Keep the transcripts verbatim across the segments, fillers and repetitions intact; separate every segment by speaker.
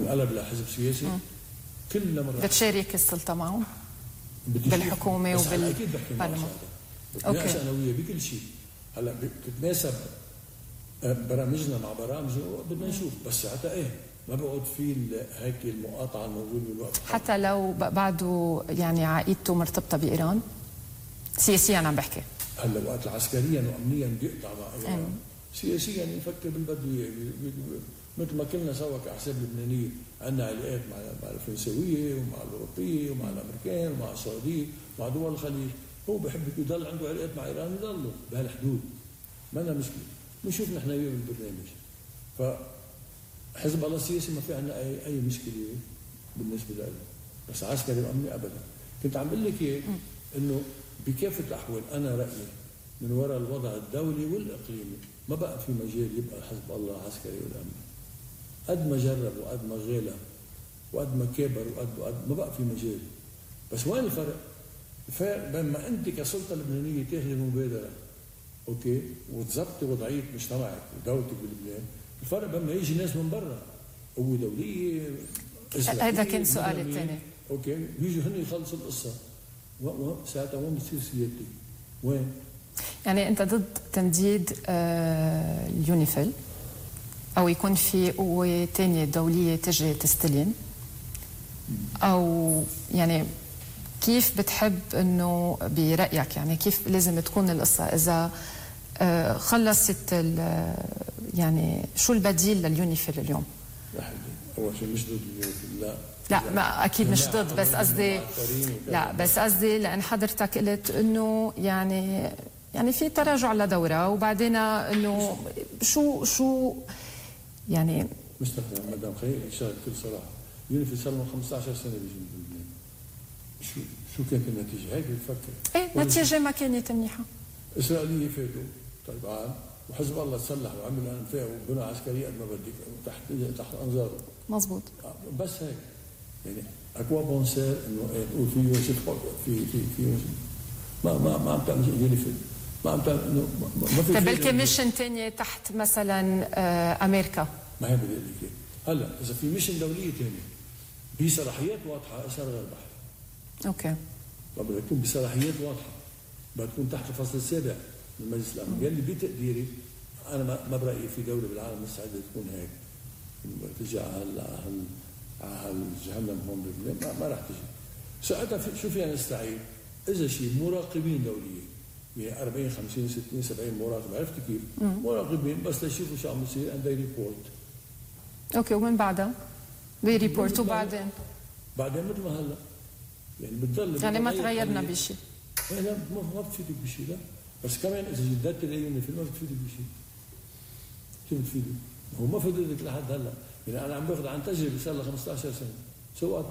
Speaker 1: وانقلب لحزب سياسي م. كل مرة
Speaker 2: بتشارك السلطة معهم بالحكومة وبالبرلمان.
Speaker 1: بتناقش أنا وياه بكل شيء. هلا بتتناسب برامجنا مع برامجه بدنا نشوف، بس ساعتها ايه ما بقعد في هيك المقاطعه الموجوده بالوقت
Speaker 2: حتى لو بعده يعني عقيدته مرتبطه بايران سياسيا عم بحكي.
Speaker 1: هلا وقت عسكريا وامنيا بيقطع مع ايران، سياسيا يفكر بالبدويه مثل ما كلنا سوا كاحزاب لبنانيه عندنا علاقات مع مع الفرنسويه ومع الاوروبيه ومع الامريكان ومع السعوديه ومع دول الخليج. هو بحب يضل عنده علاقات مع ايران يضلوا بهالحدود، ما لنا مشكله. بنشوف نحن وياه بالبرنامج. فحزب الله السياسي ما في عندنا اي اي مشكله بالنسبه له، بس عسكري وامني ابدا. كنت عم بقول لك اياه انه بكافه الاحوال انا رايي من وراء الوضع الدولي والاقليمي ما بقى في مجال يبقى حزب الله عسكري ولا امني. قد ما جرب وقد ما غالى وقد ما كبر وقد وقد ما بقى في مجال. بس وين الفرق؟ الفرق بين ما انت كسلطه لبنانيه تاخذي مبادره اوكي وتظبطي وضعيه مجتمعك ودولتك بلبنان، الفرق بين ما يجي ناس من برا قوه دوليه.
Speaker 2: هذا كان سؤالي الثاني.
Speaker 1: اوكي بيجوا هن يخلصوا القصه، ساعتها وين بتصير سيادتي؟ وين؟
Speaker 2: يعني انت ضد تمديد آه اليونيفيل او يكون في قوه ثانيه دوليه تجي تستلم، او يعني كيف بتحب انه برايك يعني كيف لازم تكون القصه اذا آه خلصت يعني شو البديل لليونيفيل اليوم؟
Speaker 1: اول شيء مش ضد اليونيفيل، لا
Speaker 2: لا ما اكيد مش ضد، بس قصدي لا بس قصدي لان حضرتك قلت انه يعني يعني في تراجع لدوره وبعدين انه شو شو يعني
Speaker 1: مستخدم مدام خليني اشارك بكل صراحه. يونيفيل صار له خمسة عشر سنه بيجي بلبنان. شو شو كانت النتيجه؟ هيك بتفكر
Speaker 2: ايه النتيجه ما كانت منيحه.
Speaker 1: اسرائيليه فاتوا طيب عال وحزب الله تسلح وعمل انفاق وبنى عسكريه قد ما بدك تحت تحت انظاره.
Speaker 2: مزبوط.
Speaker 1: بس هيك يعني اكوا بونسير انه تقول في يوسف في في في يوسف ما ما ما عم تعمل يونيفيل ما عم تعمل انه ما في.
Speaker 2: طيب بلكي ميشن ثانيه تحت مثلا آه امريكا.
Speaker 1: ما هي بدي اقول لك هلا اذا في ميشن دوليه ثانيه بصلاحيات واضحه اشار غير بحر.
Speaker 2: اوكي.
Speaker 1: بدها تكون بصلاحيات واضحه، بدها تكون تحت الفصل السابع من مجلس الامن، يلي بتقديري انا ما برايي في دوله بالعالم مستعده تكون هيك تجي على هال على هالجهنم هون بلبنان، ما, ما راح تجي. ساعتها شو فينا نستعين؟ اذا شيء مراقبين دوليين يعني أربعين خمسين ستين سبعين مراقب، عرفت كيف؟ مم. مراقبين بس ليشوفوا شو عم بيصير and they report.
Speaker 2: اوكي ومن بعدها؟ بيريبورتوا بعدين؟
Speaker 1: بعدين مثل ما هلا يعني بتضل
Speaker 2: يعني ما تغيرنا بشيء.
Speaker 1: لا لا ما بتفيدك بشيء، لا بس كمان اذا جددت اليونيفيل ما بتفيدك بشيء. شو بتفيدك؟ هو ما فادتك لحد هلا، يعني انا عم باخذ عن تجربه صار لها خمسة عشر سنه، سو وات؟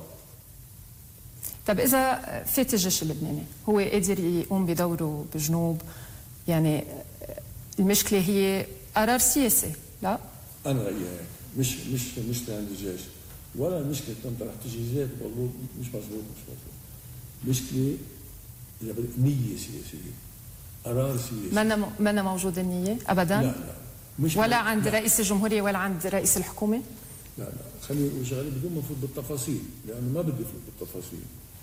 Speaker 2: طيب اذا فات الجيش اللبناني هو قادر يقوم بدوره بجنوب، يعني المشكله هي قرار سياسي، لا؟
Speaker 1: انا رايي هيك، مش مش مش لعند الجيش، ولا المشكله انت رح تجي زيت والله مش مضبوط مش مضبوط. مشكله اذا بدك نيه سياسيه، قرار سياسي.
Speaker 2: ما ما موجوده النيه ابدا؟
Speaker 1: لا لا
Speaker 2: مش ولا عند لا. رئيس الجمهوريه ولا عند رئيس الحكومه؟
Speaker 1: لا لا خليني اقول شغله بدون ما افوت بالتفاصيل لانه ما بدي افوت بالتفاصيل.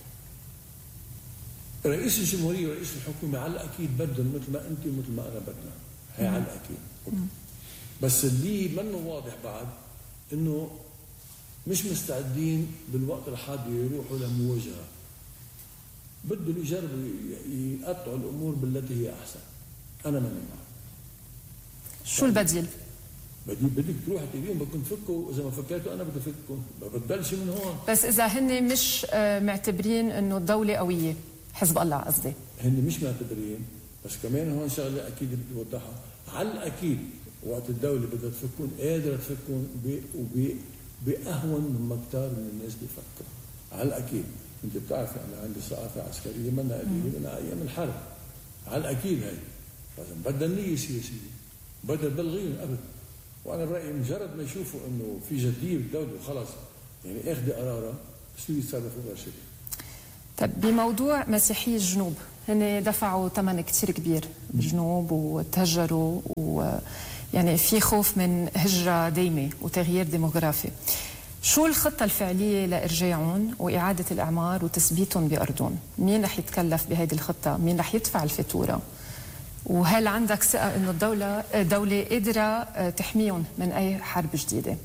Speaker 1: رئيس الجمهوريه ورئيس الحكومه على الاكيد بدهم مثل ما انت ومثل ما انا بدنا، هي على الاكيد. بس اللي منه واضح بعد انه مش مستعدين بالوقت الحاضر يروحوا لمواجهه، بدهم يجربوا يقطعوا الامور بالتي هي احسن. انا ماني معه.
Speaker 2: شو البديل؟
Speaker 1: بدي بدك تروح تقولين بدكم تفكوا، اذا ما فكيتوا انا بدي افككم، ببدلش من هون.
Speaker 2: بس اذا هن مش معتبرين انه الدوله قويه، حزب الله قصدي،
Speaker 1: هن مش معتبرين، بس كمان هون شغله اكيد بدي اوضحها، على الاكيد وقت الدوله بدها تفكون قادره تفكون باهون مما كثار من الناس بيفكروا، على الاكيد. انت بتعرف انا عندي ثقافه عسكريه منا قليله من ايام الحرب، على الاكيد هي لازم بدها نيه سياسيه، بدها تبلغيهم ابدا. وانا برايي مجرد ما يشوفوا انه في جديه بالدوله وخلص يعني اخذ قرارها بصيروا يتصرفوا غير شكل.
Speaker 2: طيب بموضوع مسيحي الجنوب، هن دفعوا ثمن كثير كبير بالجنوب وتهجروا، ويعني في خوف من هجره دايمه وتغيير ديموغرافي. شو الخطة الفعلية لإرجاعهم وإعادة الإعمار وتثبيتهم بأرضهم؟ مين رح يتكلف بهذه الخطة؟ مين رح يدفع الفاتورة؟ وهل عندك ثقة إنه الدولة دولة قادرة تحميهم من أي حرب جديدة؟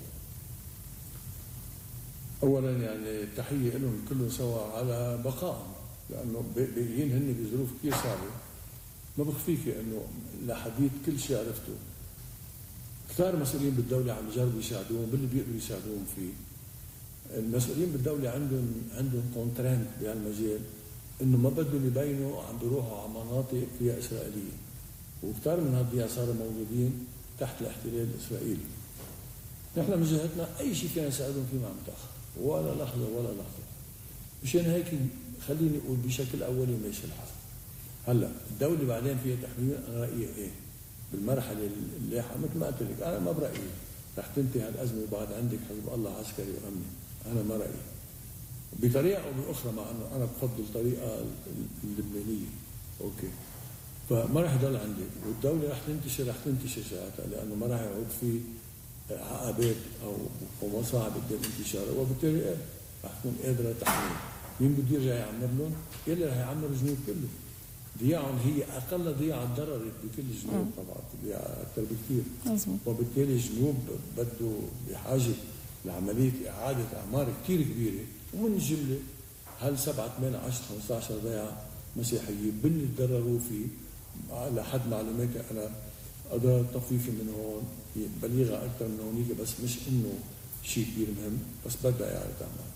Speaker 1: أولا يعني تحية لهم كلهم سوا على بقائهم، لأنه باقيين هن بظروف كثير صعبة. ما بخفيك إنه لحديث كل شيء عرفته كثار مسؤولين بالدولة عم يجربوا يساعدوهم باللي بيقدروا يساعدوهم فيه. المسؤولين بالدولة عندهم عندهم كونترنت بهالمجال إنه ما بدهم يبينوا عم بيروحوا على مناطق فيها إسرائيلية، وكثار من هالضياع صاروا موجودين تحت الاحتلال الإسرائيلي. نحن من جهتنا أي شيء كان يساعدهم فيه ما عم تأخر ولا لحظة ولا لحظة. مشان هيك خليني أقول بشكل أولي ماشي الحال. هلا الدولة بعدين فيها تحميل، أنا رأيي إيه؟ بالمرحلة اللاحقة مثل ما قلت لك أنا ما برأيي رح تنتهي هالأزمة وبعد عندك حزب الله عسكري وأمني، أنا ما رأيي. بطريقة أو بأخرى، مع أنه أنا بفضل الطريقة اللبنانية، أوكي، فما رح يضل عندي، والدولة رح تنتشر رح تنتشر ساعتها، لأنه ما رح يعود في عقبات أو أو مصاعب قدام انتشارها، وبالتالي إيه؟ رح تكون قادرة تحمل. مين بده يرجع يعمر لهم؟ يلي رح يعمر الجنوب كله. ضياعهم هي أقل ضياع ضررت بكل الجنوب طبعا، ضياع أكثر بكثير. وبالتالي الجنوب بده بحاجة لعملية إعادة أعمار كثير كبيرة، ومن الجملة هال سبعة ثمانية عشرة خمسة عشر ضيعة مسيحيين باللي تضرروا فيه. لحد معلوماتي أنا أضرار طفيفة من هون بليغة أكثر من هونيك، بس مش إنه شيء كبير مهم، بس بدها إعادة أعمار.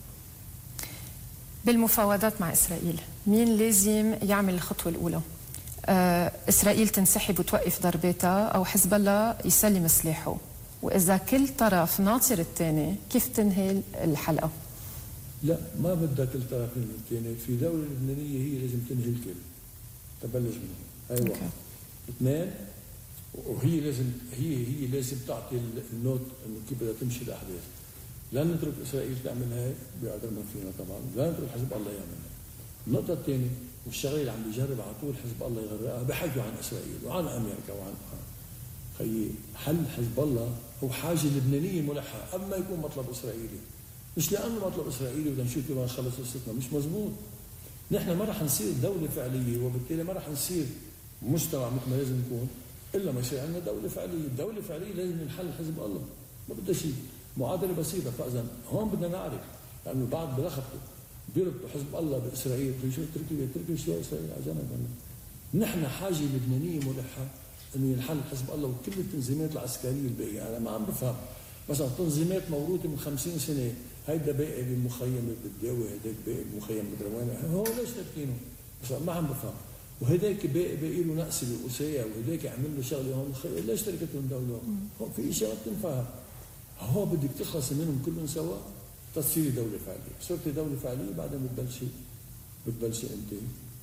Speaker 2: بالمفاوضات مع إسرائيل مين لازم يعمل الخطوة الأولى؟ آه إسرائيل تنسحب وتوقف ضرباتها أو حزب الله يسلم سلاحه؟ وإذا كل طرف ناطر الثاني كيف تنهي الحلقة؟
Speaker 1: لا، ما بدها كل طرف من الثاني. في دولة لبنانية هي لازم تنهي الكل، تبلش منها. هاي واحد. اثنين، وهي لازم هي هي لازم تعطي النوت انه كيف بدها تمشي الاحداث. لا نترك اسرائيل تعمل هيك بقدر ما فينا طبعا، لا نترك حزب الله يعمل هيك. النقطة الثانية، والشغله اللي عم بيجرب على طول حزب الله يغرقها، بحكوا عن اسرائيل وعن امريكا وعن خيي. حل حزب الله هو حاجة لبنانية ملحة قبل ما يكون مطلب اسرائيلي. مش لانه مطلب اسرائيلي بدنا نشوف كيف نخلص قصتنا، مش مزبوط. نحن ما رح نصير دولة فعلية، وبالتالي ما رح نصير مجتمع مثل ما لازم نكون الا ما يصير عندنا دولة فعلية. الدولة الفعلية لازم نحل حزب الله، ما بدها شيء، معادلة بسيطة. فاذا هون بدنا نعرف، لانه بعد بلخبطوا بيربطوا حزب الله باسرائيل، في شو تركيا تركيا شو اسرائيل على جنب. نحن حاجة لبنانية ملحة انه ينحل حزب الله وكل التنظيمات العسكرية الباقية. انا ما عم بفهم مثلا تنظيمات موروثة من خمسين سنة، هيدا باقي بمخيم بالداوي، هيداك باقي بمخيم مدروان، هو ليش تركينه؟ بس ما عم بفهم. وهداك باقي باقي له نقص بالقساية، وهداك عمل له شغله هون، ليش تركتهم دولة؟ هون في اشياء ما بتنفع. هو بدك تخلصي منهم كلهم سوا تصيري دولة فعلية. صرتي دولة فعلية بعدين بتبلشي بتبلشي انت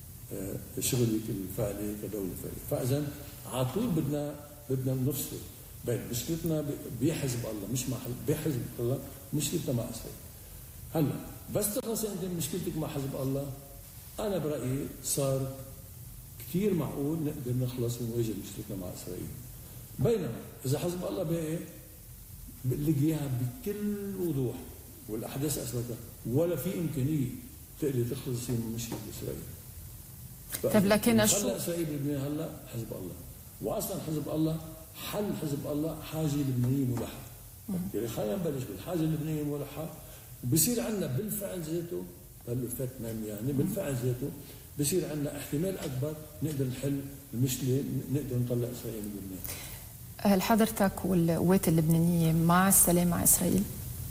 Speaker 1: آه شغلك الفعلي كدولة فعلية. فاذا على طول بدنا بدنا نفصل بين مشكلتنا بحزب الله مش مع بحزب الله، مشكلتنا مع اسرائيل. هلا بس تخلصي انت مشكلتك مع حزب الله، انا برايي صار كثير معقول نقدر نخلص ونواجه مشكلتنا مع اسرائيل. بينما اذا حزب الله باقي بقول اياها بكل وضوح والاحداث اثبتت، ولا في امكانيه تقدري تخلصي من مشكله اسرائيل.
Speaker 2: طيب لكن شو
Speaker 1: هلا اسرائيل بلبنان هلا حزب الله، واصلا حزب الله حل حزب الله حاجه لبنانيه ملحه. يعني خلينا نبلش بالحاجه اللبنانيه الملحه، وبصير عندنا بالفعل ذاته هالفات نام يعني بالفعل ذاته بصير عندنا احتمال اكبر نقدر نحل المشكله، نقدر نطلع اسرائيل من لبنان.
Speaker 2: هل حضرتك والقوات اللبنانيه مع السلام مع اسرائيل؟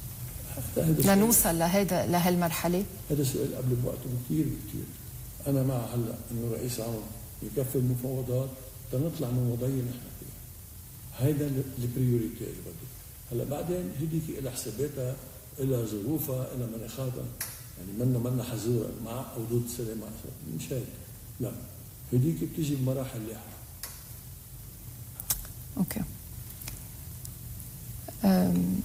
Speaker 2: لنوصل لهيدا لهالمرحله؟
Speaker 1: هذا سؤال قبل بوقته كثير كثير. انا مع هلا انه رئيس عون يكفي المفاوضات تنطلع من وضعيه نحن فيها. هيدا البريوريتي اللي بده. هلا بعدين هديك لها حساباتها، لها ظروفها، لها مناخاتها، يعني منا منا حزوره مع او ضد السلام مع اسرائيل، مش هيك. لا، هديك بتيجي بمراحل لاحقه.
Speaker 2: اوكي. أم.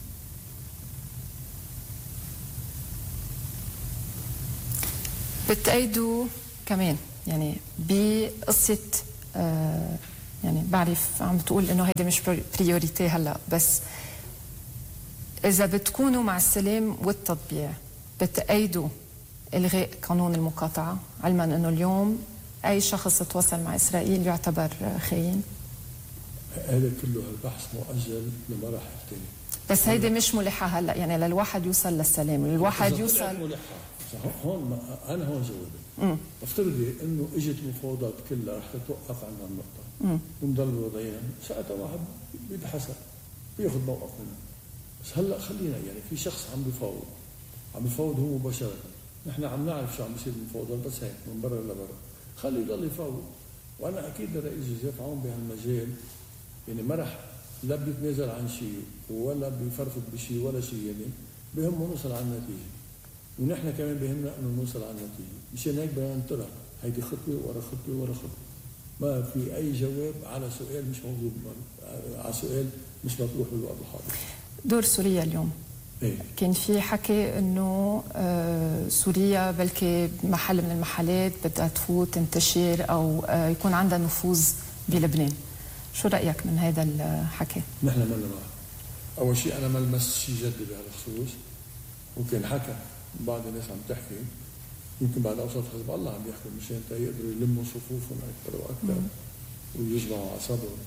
Speaker 2: بتأيدوا كمان يعني بقصة آه يعني بعرف عم بتقول انه هيدا مش بريوريتي هلا، بس إذا بتكونوا مع السلام والتطبيع بتأيدوا إلغاء قانون المقاطعة، علما أنه اليوم أي شخص يتواصل مع إسرائيل يعتبر خاين؟
Speaker 1: هذا كله البحث مؤجل لمراحل ثانية.
Speaker 2: بس هيدي مش ملحة هلا، يعني للواحد يوصل للسلام، للواحد يوصل
Speaker 1: ملحة. هون ما انا هون جاوبت. افترضي انه اجت المفاوضات كلها رح تتوقف عند هالنقطة ونضل وضعينا، ساعتها واحد بيبحثها بياخذ موقف منها. بس هلا خلينا يعني في شخص عم بيفاوض، عم بيفاوض هو مباشرة، نحن عم نعرف شو عم بيصير بالمفاوضات بس هيك من برا لبرا، خليه يضل يفاوض. وانا اكيد الرئيس جوزيف عون بهالمجال يعني ما رح لا بيتنازل عن شيء ولا بيفرفض بشيء ولا شيء، يعني بهمه نوصل على النتيجه، ونحن كمان بهمنا انه نوصل على النتيجه، مشان هيك بدنا ننطلق هيدي خطوه ورا خطوه ورا خطوه. ما في اي جواب على سؤال مش موجود، على سؤال مش مطروح بالوقت الحاضر.
Speaker 2: دور سوريا اليوم.
Speaker 1: إيه؟
Speaker 2: كان في حكي انه سوريا بلكي محل من المحلات بدها تفوت تنتشر او يكون عندها نفوذ بلبنان. شو رايك من هذا الحكي؟
Speaker 1: نحن ما لنا معه. اول شيء انا ما لمست شيء جدي بهالخصوص، وكان حكى بعض الناس عم تحكي يمكن بعد اوسط حزب الله عم يحكوا مشان يقدروا يلموا صفوفهم اكثر واكثر ويجمعوا اعصابهم.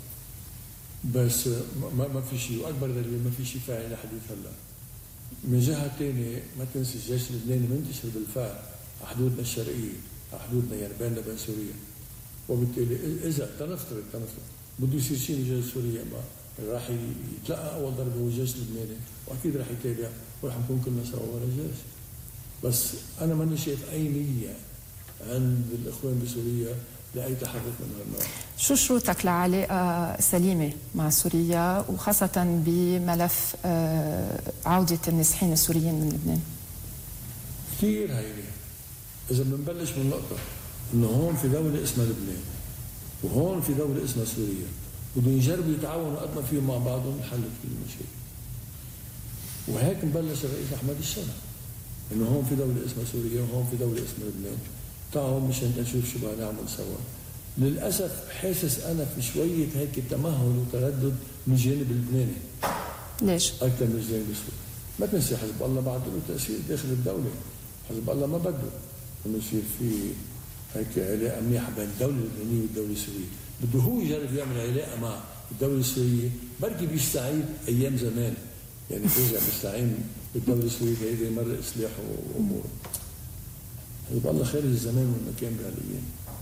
Speaker 1: بس ما ما في شيء، واكبر دليل ما في شيء فاعل لحديث هلا. من جهه ثانيه ما تنسي الجيش اللبناني منتشر بالفعل على حدودنا الشرقيه، على حدودنا يعني بيننا وبين سوريا. وبالتالي اذا تنفترض تنفترض بده يصير شيء من جيش سوريا، ما راح يتلقى اول ضربه هو الجيش اللبناني، واكيد راح يتابع ورح نكون كلنا سوا ورا الجيش. بس انا ماني شايف اي نيه عند الاخوان بسوريا لاي تحرك من هالنوع.
Speaker 2: شو شروطك لعلاقه سليمه مع سوريا وخاصه بملف عوده النازحين السوريين من لبنان؟
Speaker 1: كثير هينه. اذا بنبلش من نقطه انه هون في دوله اسمها لبنان وهون في دوله اسمها سوريا، بدهم يجربوا يتعاونوا قد ما فيهم مع بعضهم لحل كل المشاكل. وهيك مبلش الرئيس احمد الشرع انه هون في دوله اسمها سوريا وهون في دوله اسمها لبنان، تعالوا مشان نشوف شو بدنا نعمل سوا. للاسف حاسس انا في شويه هيك تمهل وتردد من الجانب اللبناني.
Speaker 2: ليش؟
Speaker 1: اكثر من الجانب السوري. ما تنسي حزب الله بعد له تاثير داخل الدوله، حزب الله ما بده انه يصير في هيك علاقه منيحه بين الدوله اللبنانيه والدوله السوريه، بده هو يجرب يعمل علاقه مع الدوله السوريه، بركي بيستعيد ايام زمان، يعني بيرجع بيستعين بالدوله السوريه هيدي مره اصلاح وامور. حزب الله خارج الزمان والمكان بهالايام.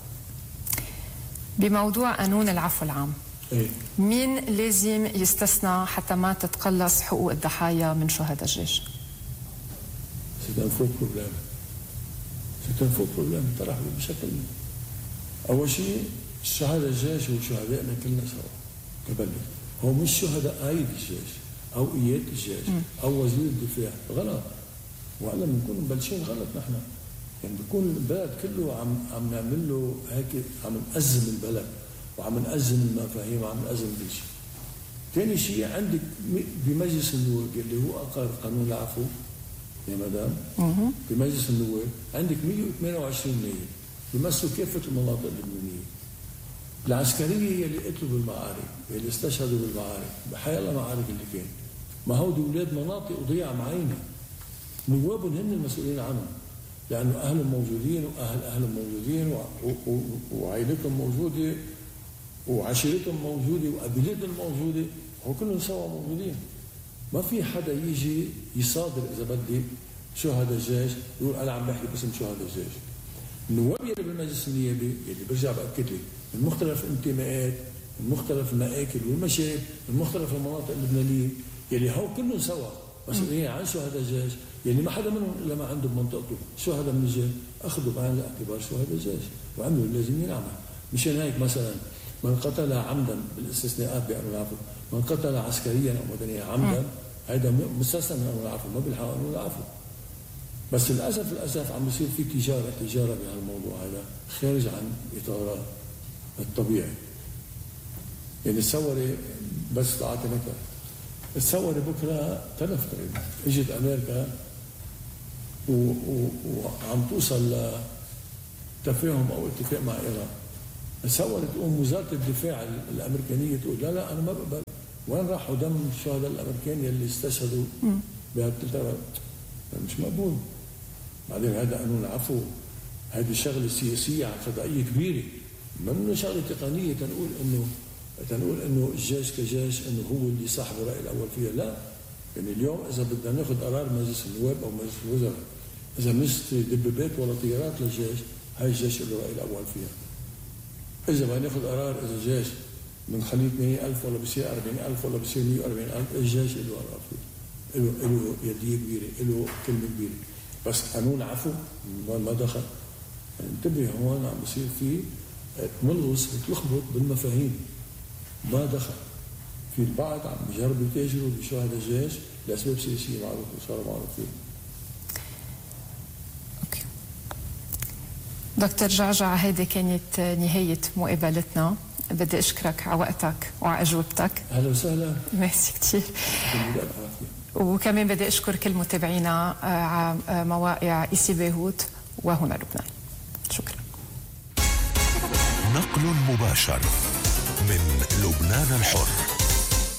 Speaker 2: بموضوع قانون العفو العام،
Speaker 1: ايه؟
Speaker 2: مين لازم يستثنى حتى ما تتقلص حقوق الضحايا من شهداء الجيش؟
Speaker 1: سيد ان فوق بروبليم. سيد ان فوق بروبليم طرح بشكل. اول شيء شهداء الجيش وشهدائنا كلنا سوا كبلد، هو مش شهداء قايد الجيش او اياد الجيش او وزير الدفاع، غلط. وهلا بنكون مبلشين غلط نحن. يعني بيكون البلد كله عم عم نعمل له هيك، عم نأزم البلد وعم نأزم المفاهيم وعم نأزم كل شيء. ثاني شيء عندك بمجلس النواب اللي هو اقر قانون العفو يا مدام، بمجلس النواب عندك مئة وثمانية وعشرين نائب بيمثلوا كافه المناطق اللبنانيه. العسكريه يلي قتلوا بالمعارك، يلي استشهدوا بالمعارك، بحي الله معارك اللي كان، ما هودي اولاد مناطق وضيعه معينه. نوابهم هن المسؤولين عنهم، لانه اهلهم موجودين واهل اهلهم موجودين وعائلتهم موجوده وعشيرتهم موجوده وقبيلتهم موجوده، هو كلهم سوا موجودين. ما في حدا يجي يصادر اذا بدي شهداء الجيش يقول انا عم بحكي باسم شهداء الجيش. النواب يلي بالمجلس النيابي يلي برجع باكد لك من مختلف الانتماءات، من مختلف المآكل والمشارب، من مختلف المناطق اللبنانيه، يلي هو كلهم سوا مسؤولين عن شهداء الجيش، يلي ما حدا منهم الا ما عنده بمنطقته شهداء من الجيش، اخذوا بعين الاعتبار شهداء الجيش وعملوا اللازم ينعمل. مشان هيك مثلا من قتل عمدا بالاستثناءات بقانون العفو، من قتل عسكريا او مدنيا عمدا هذا مستثنى من قانون العفو، ما بيلحق قانون العفو. بس للاسف للاسف عم بيصير في تجاره تجاره بهالموضوع هذا خارج عن اطاره الطبيعي. يعني تصوري بس تعطي مثل، تصوري بكره تنفترض اجت امريكا وعم توصل لتفاهم او اتفاق مع ايران، تصوري تقوم وزاره الدفاع الامريكانيه تقول لا لا انا ما بقبل وين راحوا دم الشهداء الامريكان يلي استشهدوا بهالثلاث؟ مش مقبول. بعدين هذا قانون عفو، هذه شغله سياسيه على فضائيه كبيره، منه شغله تقنيه تنقول انه تنقول انه الجيش كجيش انه هو اللي صاحب الراي الاول فيها، لا. يعني اليوم اذا بدنا ناخذ قرار مجلس النواب او مجلس الوزراء اذا نشتري دبابات ولا طيارات للجيش، هاي الجيش له الراي الاول فيها. اذا بدنا ناخذ قرار اذا الجيش بنخليه ثمانين ألف ولا بصير أربعين ألف ولا بصير مئة وأربعين ألف، الجيش له قرار فيه، له له يديه كبيره، له كلمه كبيره. بس قانون عفو ما دخل. انتبه هون عم بصير في ملغص بتلخبط بالمفاهيم، ما دخل. في البعض عم بيجربوا يتاجروا بشهداء الجيش لاسباب سياسيه معروفه وصاروا معروفين.
Speaker 2: اوكي دكتور جعجع، هيدي كانت نهايه مقابلتنا. بدي اشكرك على وقتك وعلى اجوبتك.
Speaker 1: اهلا وسهلا.
Speaker 2: ميرسي كثير. وكمان بدي اشكر كل متابعينا على مواقع اي سي بيروت وهنا لبنان. شكرا.
Speaker 3: نقل مباشر من لبنان الحر.